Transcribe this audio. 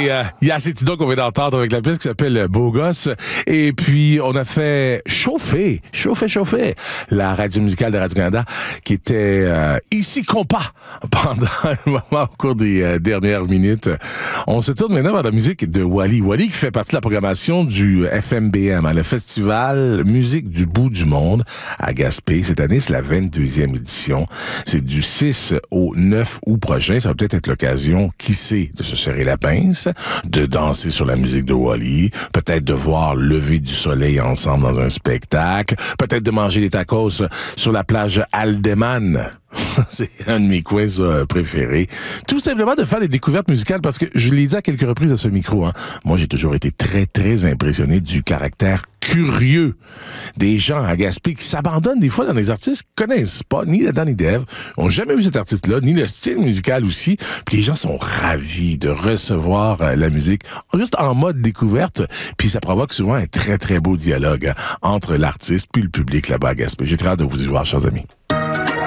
C'est Yacetino qu'on vient d'entendre avec la pièce qui s'appelle Beau Gosse. Et puis, on a fait chauffer la radio musicale de Radio-Canada qui était ici compas pendant un moment au cours des dernières minutes. On se tourne maintenant vers la musique de Wally. Wally qui fait partie de la programmation du FMBM, le Festival Musique du Bout du Monde à Gaspé. Cette année, c'est la 22e édition. C'est du 6 au 9 août prochain. Ça va peut-être être l'occasion, qui sait, de se serrer la pince, de danser sur la musique de Wally, peut-être de voir le lever du soleil ensemble dans un spectacle, peut-être de manger des tacos sur la plage Aldeman. C'est un de mes coins préférés. Tout simplement de faire des découvertes musicales parce que je l'ai dit à quelques reprises à ce micro. Moi, j'ai toujours été très, très impressionné du caractère curieux des gens à Gaspé qui s'abandonnent des fois dans des artistes qu'ils connaissent pas, ni Adam ni Dave, ont jamais vu cet artiste-là, ni le style musical aussi. Puis les gens sont ravis de recevoir la musique juste en mode découverte. Puis ça provoque souvent un très, très beau dialogue entre l'artiste puis le public là-bas à Gaspé. J'ai très hâte de vous y voir, chers amis.